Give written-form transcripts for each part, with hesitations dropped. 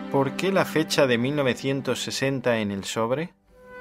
¿Por qué la fecha de 1960 en el sobre?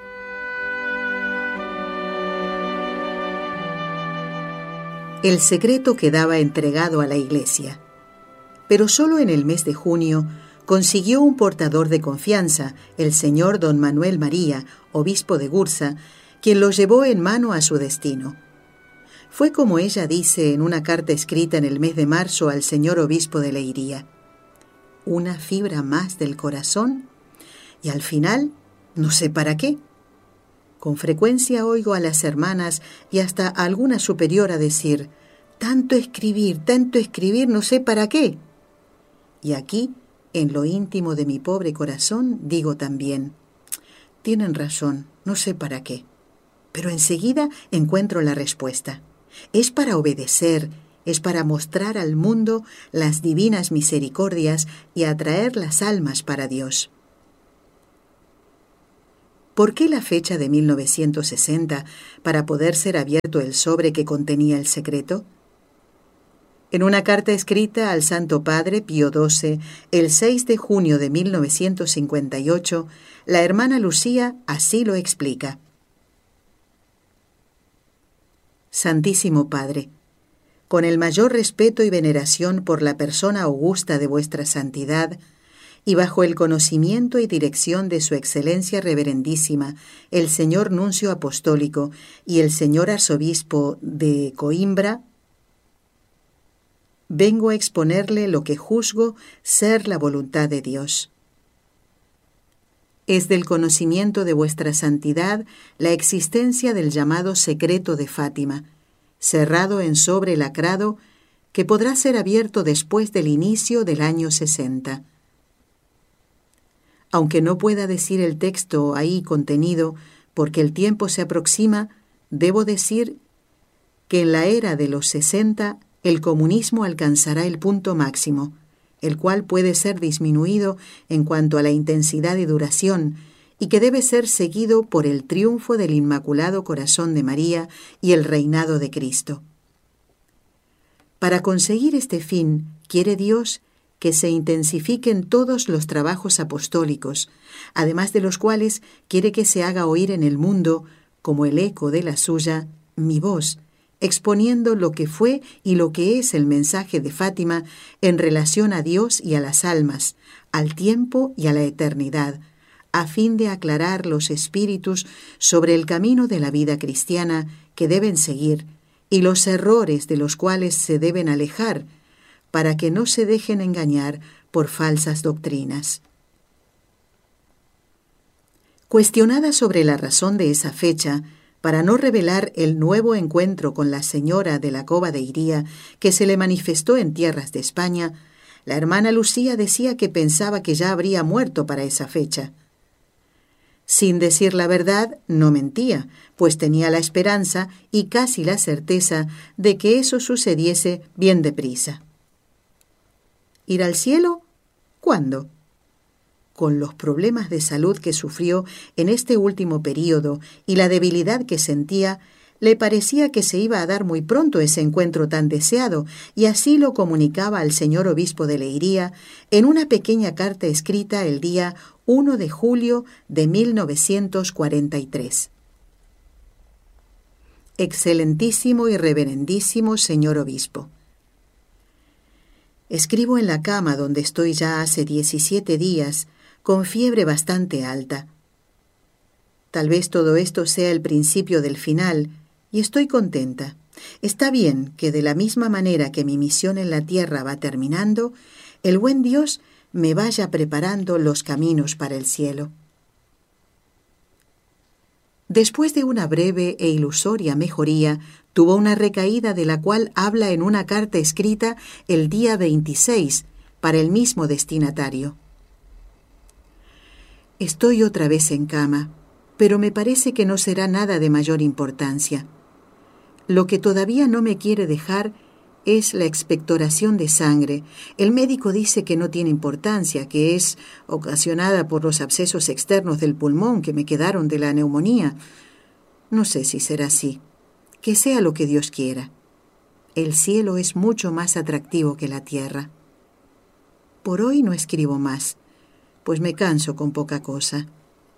El secreto quedaba entregado a la Iglesia, pero solo en el mes de junio consiguió un portador de confianza, el señor don Manuel María, obispo de Gurza, quien lo llevó en mano a su destino. Fue como ella dice en una carta escrita en el mes de marzo al señor obispo de Leiría: una fibra más del corazón y al final no sé para qué. Con frecuencia oigo a las hermanas y hasta a alguna superiora decir: tanto escribir, no sé para qué. Y aquí, en lo íntimo de mi pobre corazón, digo también: tienen razón, no sé para qué. Pero enseguida encuentro la respuesta. Es para obedecer, es para mostrar al mundo las divinas misericordias y atraer las almas para Dios. ¿Por qué la fecha de 1960 para poder ser abierto el sobre que contenía el secreto? En una carta escrita al Santo Padre Pío XII, el 6 de junio de 1958, la hermana Lucía así lo explica. Santísimo Padre, con el mayor respeto y veneración por la persona augusta de vuestra santidad, y bajo el conocimiento y dirección de su excelencia reverendísima, el señor nuncio apostólico y el señor arzobispo de Coimbra, vengo a exponerle lo que juzgo ser la voluntad de Dios. Es del conocimiento de vuestra santidad la existencia del llamado secreto de Fátima, cerrado en sobre lacrado, que podrá ser abierto después del inicio del año 60. Aunque no pueda decir el texto ahí contenido, porque el tiempo se aproxima, debo decir que en la era de los 60 el comunismo alcanzará el punto máximo, el cual puede ser disminuido en cuanto a la intensidad y duración, y que debe ser seguido por el triunfo del Inmaculado Corazón de María y el reinado de Cristo. Para conseguir este fin, quiere Dios que se intensifiquen todos los trabajos apostólicos, además de los cuales quiere que se haga oír en el mundo, como el eco de la suya, mi voz, exponiendo lo que fue y lo que es el mensaje de Fátima en relación a Dios y a las almas, al tiempo y a la eternidad, a fin de aclarar los espíritus sobre el camino de la vida cristiana que deben seguir y los errores de los cuales se deben alejar, para que no se dejen engañar por falsas doctrinas. Cuestionada sobre la razón de esa fecha, para no revelar el nuevo encuentro con la señora de la Cova de Iría que se le manifestó en tierras de España, la hermana Lucía decía que pensaba que ya habría muerto para esa fecha. Sin decir la verdad, no mentía, pues tenía la esperanza y casi la certeza de que eso sucediese bien deprisa. ¿Ir al cielo? ¿Cuándo? Con los problemas de salud que sufrió en este último período y la debilidad que sentía, le parecía que se iba a dar muy pronto ese encuentro tan deseado, y así lo comunicaba al señor obispo de Leiría en una pequeña carta escrita el día 1 de julio de 1943. Excelentísimo y reverendísimo señor obispo, escribo en la cama donde estoy ya hace 17 días, con fiebre bastante alta. Tal vez todo esto sea el principio del final, y estoy contenta. Está bien que de la misma manera que mi misión en la tierra va terminando, el buen Dios me vaya preparando los caminos para el cielo. Después de una breve e ilusoria mejoría, tuvo una recaída de la cual habla en una carta escrita el día 26 para el mismo destinatario. Estoy otra vez en cama, pero me parece que no será nada de mayor importancia. Lo que todavía no me quiere dejar es la expectoración de sangre. El médico dice que no tiene importancia, que es ocasionada por los abscesos externos del pulmón que me quedaron de la neumonía. No sé si será así. Que sea lo que Dios quiera. El cielo es mucho más atractivo que la tierra. Por hoy no escribo más, pues me canso con poca cosa.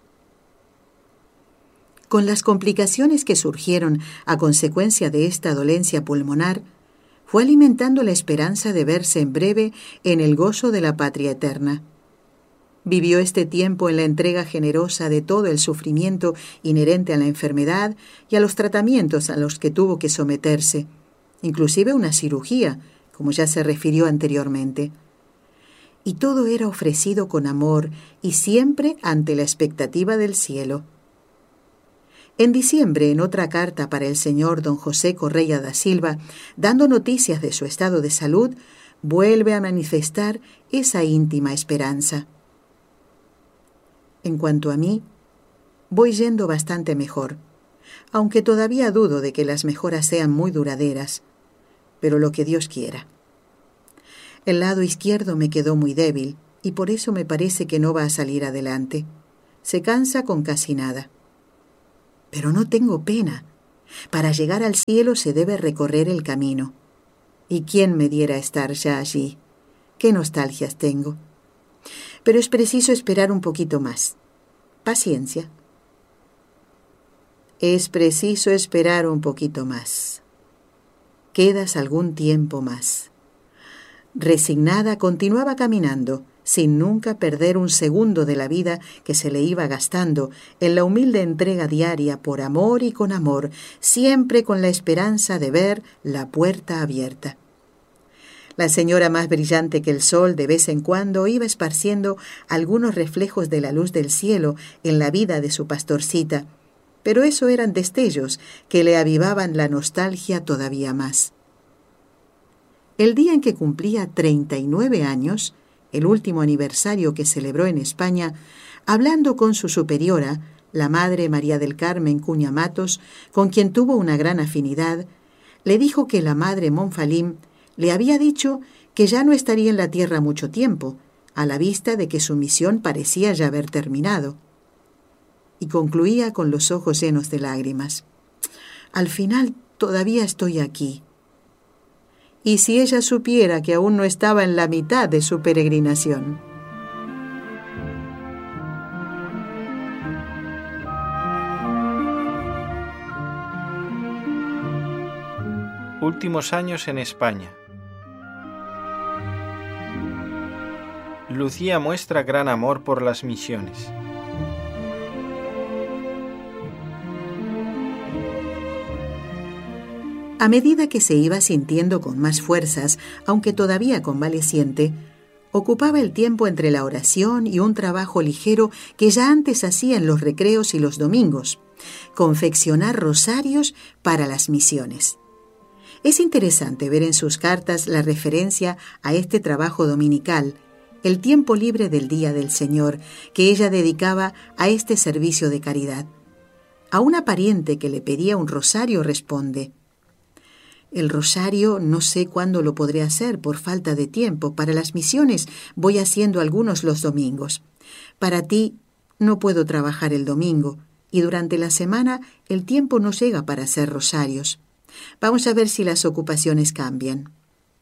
Con las complicaciones que surgieron a consecuencia de esta dolencia pulmonar, fue alimentando la esperanza de verse en breve en el gozo de la patria eterna. Vivió este tiempo en la entrega generosa de todo el sufrimiento inherente a la enfermedad y a los tratamientos a los que tuvo que someterse, inclusive una cirugía, como ya se refirió anteriormente. Y todo era ofrecido con amor y siempre ante la expectativa del cielo. En diciembre, en otra carta para el señor don José Correia da Silva, dando noticias de su estado de salud, vuelve a manifestar esa íntima esperanza. En cuanto a mí, voy yendo bastante mejor, aunque todavía dudo de que las mejoras sean muy duraderas, pero lo que Dios quiera. El lado izquierdo me quedó muy débil y por eso me parece que no va a salir adelante. Se cansa con casi nada. Pero no tengo pena. Para llegar al cielo se debe recorrer el camino. ¿Y quién me diera estar ya allí? Qué nostalgias tengo. Pero es preciso esperar un poquito más. Paciencia. Es preciso esperar un poquito más. Quedas algún tiempo más. Resignada, continuaba caminando, sin nunca perder un segundo de la vida que se le iba gastando en la humilde entrega diaria por amor y con amor, siempre con la esperanza de ver la puerta abierta. La señora, más brillante que el sol, de vez en cuando iba esparciendo algunos reflejos de la luz del cielo en la vida de su pastorcita, pero eso eran destellos que le avivaban la nostalgia todavía más. El día en que cumplía 39 años, el último aniversario que celebró en España, hablando con su superiora, la madre María del Carmen Cuña Matos, con quien tuvo una gran afinidad, le dijo que la madre Monfalim le había dicho que ya no estaría en la tierra mucho tiempo, a la vista de que su misión parecía ya haber terminado. Y concluía con los ojos llenos de lágrimas. Al final todavía estoy aquí. Y si ella supiera que aún no estaba en la mitad de su peregrinación. Últimos años en España. Lucía muestra gran amor por las misiones. A medida que se iba sintiendo con más fuerzas, aunque todavía convaleciente, ocupaba el tiempo entre la oración y un trabajo ligero que ya antes hacía en los recreos y los domingos, confeccionar rosarios para las misiones. Es interesante ver en sus cartas la referencia a este trabajo dominical, el tiempo libre del Día del Señor, que ella dedicaba a este servicio de caridad. A una pariente que le pedía un rosario responde: el rosario no sé cuándo lo podré hacer por falta de tiempo. Para las misiones voy haciendo algunos los domingos. Para ti no puedo trabajar el domingo y durante la semana el tiempo no llega para hacer rosarios. Vamos a ver si las ocupaciones cambian.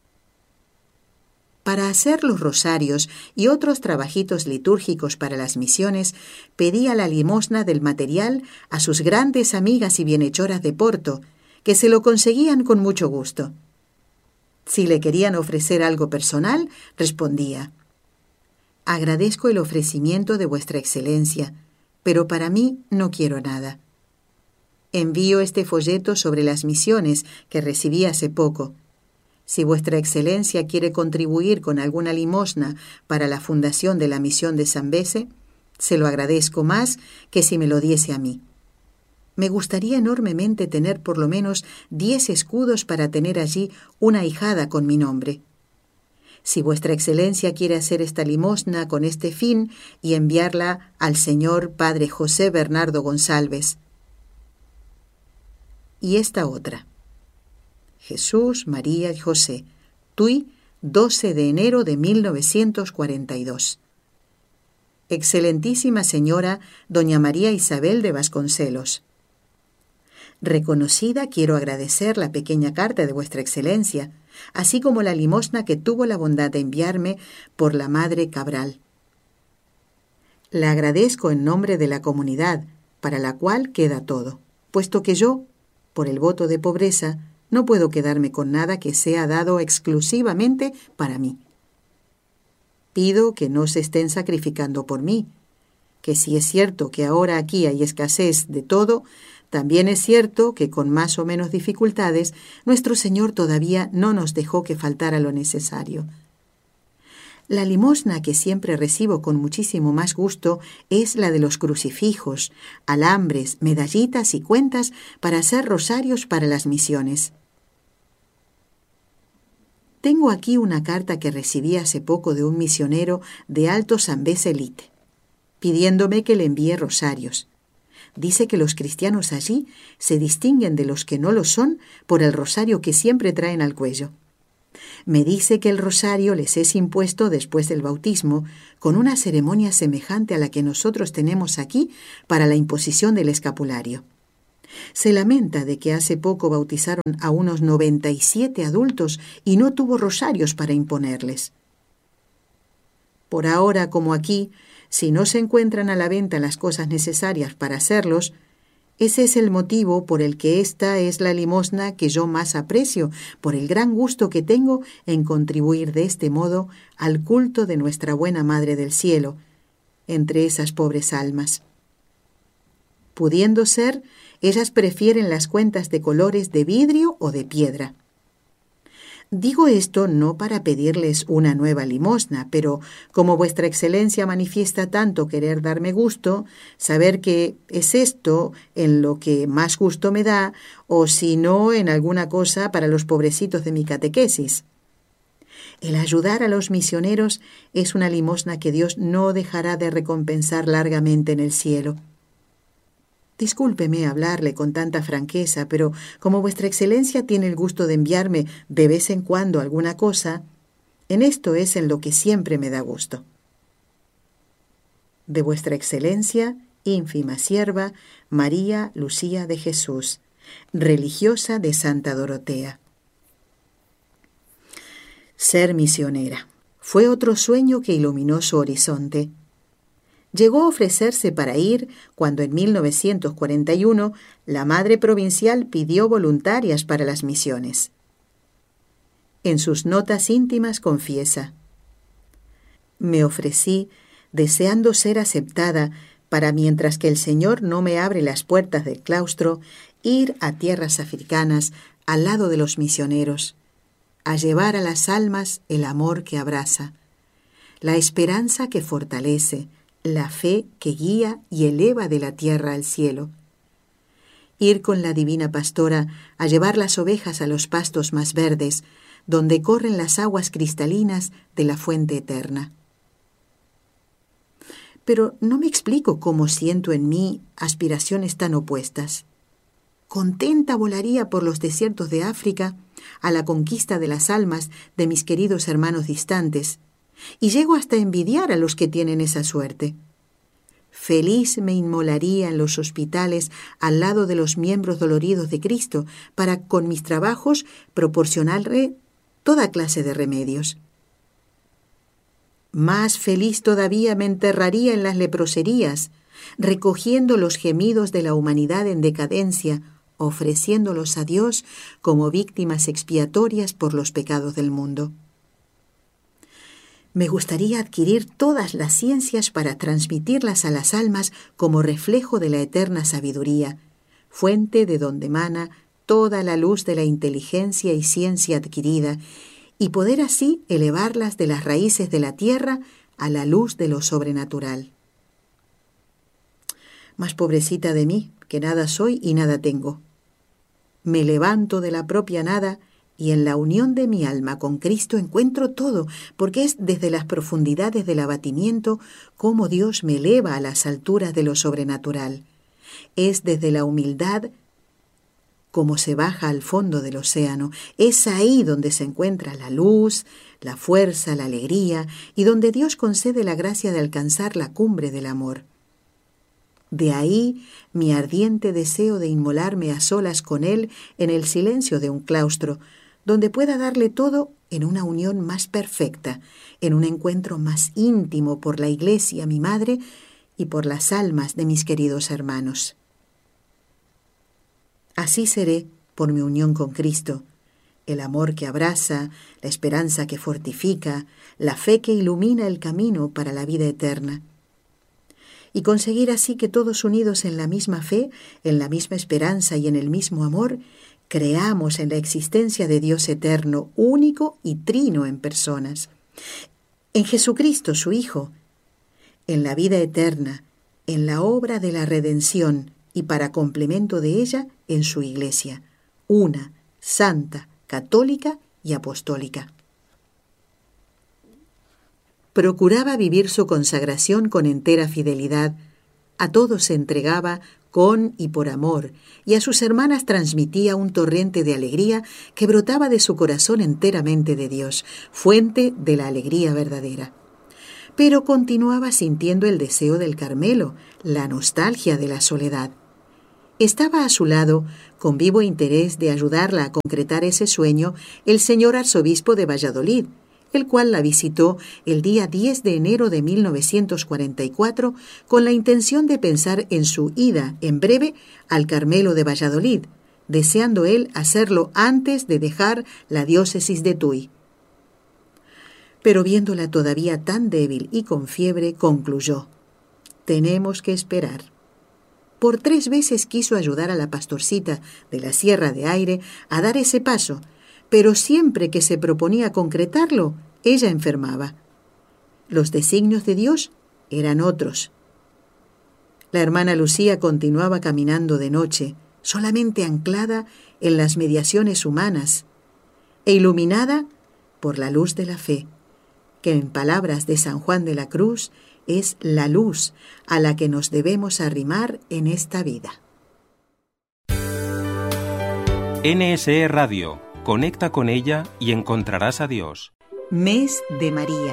Para hacer los rosarios y otros trabajitos litúrgicos para las misiones, pedía la limosna del material a sus grandes amigas y bienhechoras de Porto, que se lo conseguían con mucho gusto. Si le querían ofrecer algo personal, respondía: agradezco el ofrecimiento de vuestra excelencia, pero para mí no quiero nada. Envío este folleto sobre las misiones que recibí hace poco. Si vuestra excelencia quiere contribuir con alguna limosna para la fundación de la misión de Zambeze, se lo agradezco más que si me lo diese a mí. Me gustaría enormemente tener por lo menos 10 escudos para tener allí una ahijada con mi nombre. Si vuestra excelencia quiere hacer esta limosna con este fin y enviarla al señor padre José Bernardo González. Y esta otra: Jesús, María y José, Tui, 12 de enero de 1942. Excelentísima señora doña María Isabel de Vasconcelos. Reconocida, quiero agradecer la pequeña carta de vuestra excelencia, así como la limosna que tuvo la bondad de enviarme por la madre Cabral. Le agradezco en nombre de la comunidad, para la cual queda todo, puesto que yo, por el voto de pobreza, no puedo quedarme con nada que sea dado exclusivamente para mí. Pido que no se estén sacrificando por mí, que si es cierto que ahora aquí hay escasez de todo, también es cierto que con más o menos dificultades, nuestro Señor todavía no nos dejó que faltara lo necesario. La limosna que siempre recibo con muchísimo más gusto es la de los crucifijos, alambres, medallitas y cuentas para hacer rosarios para las misiones. Tengo aquí una carta que recibí hace poco de un misionero de Alto Zambeze Elite, pidiéndome que le envíe rosarios. Dice que los cristianos allí se distinguen de los que no lo son por el rosario que siempre traen al cuello. Me dice que el rosario les es impuesto después del bautismo, con una ceremonia semejante a la que nosotros tenemos aquí para la imposición del escapulario. Se lamenta de que hace poco bautizaron a unos 97 adultos y no tuvo rosarios para imponerles. Por ahora, como aquí, si no se encuentran a la venta las cosas necesarias para hacerlos, ese es el motivo por el que esta es la limosna que yo más aprecio, por el gran gusto que tengo en contribuir de este modo al culto de nuestra buena Madre del Cielo, entre esas pobres almas. Pudiendo ser, ellas prefieren las cuentas de colores de vidrio o de piedra. Digo esto no para pedirles una nueva limosna, pero como vuestra excelencia manifiesta tanto querer darme gusto, saber que es esto en lo que más gusto me da, o si no en alguna cosa para los pobrecitos de mi catequesis. El ayudar a los misioneros es una limosna que Dios no dejará de recompensar largamente en el cielo. Discúlpeme hablarle con tanta franqueza, pero como vuestra excelencia tiene el gusto de enviarme de vez en cuando alguna cosa, en esto es en lo que siempre me da gusto. De vuestra excelencia, ínfima sierva, María Lucía de Jesús, religiosa de Santa Dorotea. Ser misionera fue otro sueño que iluminó su horizonte. Llegó a ofrecerse para ir cuando en 1941 la Madre Provincial pidió voluntarias para las misiones. En sus notas íntimas confiesa: «Me ofrecí deseando ser aceptada para, mientras que el Señor no me abre las puertas del claustro, ir a tierras africanas al lado de los misioneros, a llevar a las almas el amor que abraza, la esperanza que fortalece, la fe que guía y eleva de la tierra al cielo. Ir con la divina pastora a llevar las ovejas a los pastos más verdes, donde corren las aguas cristalinas de la fuente eterna». Pero no me explico cómo siento en mí aspiraciones tan opuestas. Contenta volaría por los desiertos de África a la conquista de las almas de mis queridos hermanos distantes, y llego hasta envidiar a los que tienen esa suerte. Feliz me inmolaría en los hospitales al lado de los miembros doloridos de Cristo para, con mis trabajos, proporcionarle toda clase de remedios. Más feliz todavía me enterraría en las leproserías, recogiendo los gemidos de la humanidad en decadencia, ofreciéndolos a Dios como víctimas expiatorias por los pecados del mundo. Me gustaría adquirir todas las ciencias para transmitirlas a las almas como reflejo de la eterna sabiduría, fuente de donde emana toda la luz de la inteligencia y ciencia adquirida, y poder así elevarlas de las raíces de la tierra a la luz de lo sobrenatural. Más pobrecita de mí, que nada soy y nada tengo. Me levanto de la propia nada y en la unión de mi alma con Cristo encuentro todo, porque es desde las profundidades del abatimiento como Dios me eleva a las alturas de lo sobrenatural. Es desde la humildad como se baja al fondo del océano. Es ahí donde se encuentra la luz, la fuerza, la alegría, y donde Dios concede la gracia de alcanzar la cumbre del amor. De ahí mi ardiente deseo de inmolarme a solas con Él en el silencio de un claustro, donde pueda darle todo en una unión más perfecta, en un encuentro más íntimo por la Iglesia, mi madre, y por las almas de mis queridos hermanos. Así seré por mi unión con Cristo, el amor que abraza, la esperanza que fortifica, la fe que ilumina el camino para la vida eterna. Y conseguir así que todos unidos en la misma fe, en la misma esperanza y en el mismo amor, creamos en la existencia de Dios eterno, único y trino en personas, en Jesucristo su Hijo, en la vida eterna, en la obra de la redención y para complemento de ella en su Iglesia, una, santa, católica y apostólica. Procuraba vivir su consagración con entera fidelidad, a todos se entregaba con y por amor, y a sus hermanas transmitía un torrente de alegría que brotaba de su corazón enteramente de Dios, fuente de la alegría verdadera. Pero continuaba sintiendo el deseo del Carmelo, la nostalgia de la soledad. Estaba a su lado, con vivo interés de ayudarla a concretar ese sueño, el señor arzobispo de Valladolid, el cual la visitó el día 10 de enero de 1944 con la intención de pensar en su ida en breve al Carmelo de Valladolid, deseando él hacerlo antes de dejar la diócesis de Tuy. Pero viéndola todavía tan débil y con fiebre, concluyó: tenemos que esperar. Por 3 veces quiso ayudar a la pastorcita de la Sierra de Aire a dar ese paso, pero siempre que se proponía concretarlo, ella enfermaba. Los designios de Dios eran otros. La hermana Lucía continuaba caminando de noche, solamente anclada en las mediaciones humanas e iluminada por la luz de la fe, que en palabras de San Juan de la Cruz es la luz a la que nos debemos arrimar en esta vida. NSE Radio. Conecta con ella y encontrarás a Dios. Mes de María.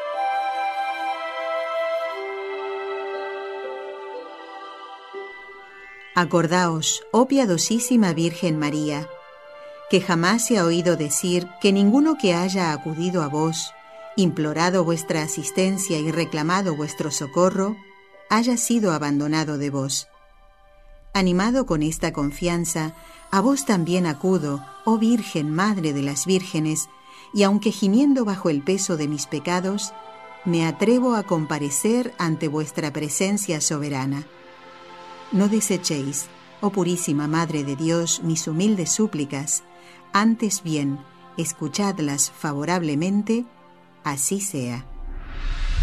Acordaos, oh piadosísima Virgen María, que jamás se ha oído decir que ninguno que haya acudido a vos, implorado vuestra asistencia y reclamado vuestro socorro, haya sido abandonado de vos. Animado con esta confianza, a vos también acudo, oh Virgen, Madre de las Vírgenes, y aunque gimiendo bajo el peso de mis pecados, me atrevo a comparecer ante vuestra presencia soberana. No desechéis, oh Purísima Madre de Dios, mis humildes súplicas, antes bien, escuchadlas favorablemente. Así sea.